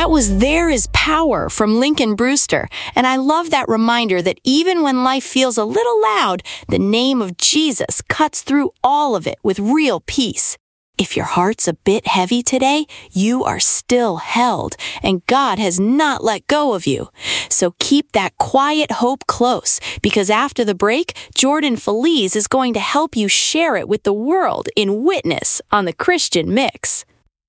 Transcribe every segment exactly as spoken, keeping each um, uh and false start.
That was There Is Power from Lincoln Brewster, and I love that reminder that even when life feels a little loud, the name of Jesus cuts through all of it with real peace. If your heart's a bit heavy today, you are still held, and God has not let go of you. So keep that quiet hope close, because after the break, Jordan Feliz is going to help you share it with the world in Witness on the Christian Mix.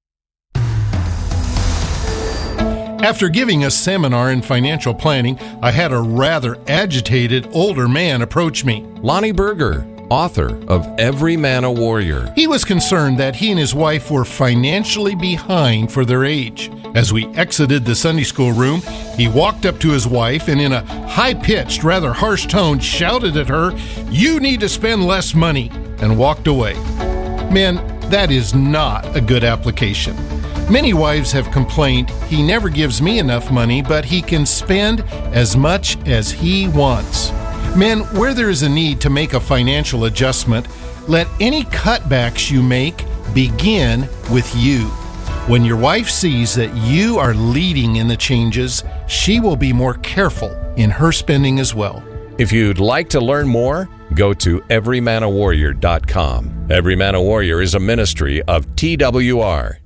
After giving a seminar in financial planning, I had a rather agitated older man approach me. Lonnie Berger, author of Every Man a Warrior. He was concerned that he and his wife were financially behind for their age. As we exited the Sunday school room, he walked up to his wife and in a high-pitched, rather harsh tone shouted at her, "You need to spend less money," and walked away. Men, that is not a good application. Many wives have complained, "He never gives me enough money, but he can spend as much as he wants." Men, where there is a need to make a financial adjustment, let any cutbacks you make begin with you. When your wife sees that you are leading in the changes, she will be more careful in her spending as well. If you'd like to learn more, go to every man a warrior dot com. Every Man a Warrior is a ministry of T W R.